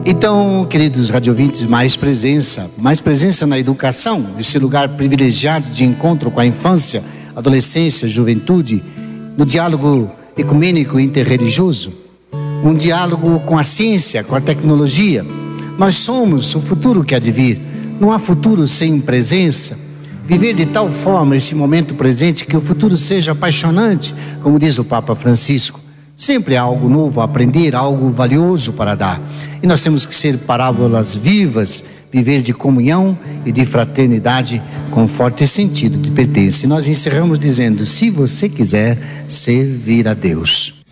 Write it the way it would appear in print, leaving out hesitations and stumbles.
Então, queridos radiovintes, mais presença na educação, esse lugar privilegiado de encontro com a infância, adolescência, juventude, no diálogo ecumênico e interreligioso, um diálogo com a ciência, com a tecnologia. Nós somos o futuro que há de vir, não há futuro sem presença. Viver de tal forma esse momento presente que o futuro seja apaixonante, como diz o Papa Francisco. Sempre há algo novo a aprender, algo valioso para dar. E nós temos que ser parábolas vivas, viver de comunhão e de fraternidade com forte sentido de pertença. E nós encerramos dizendo: se você quiser servir a Deus.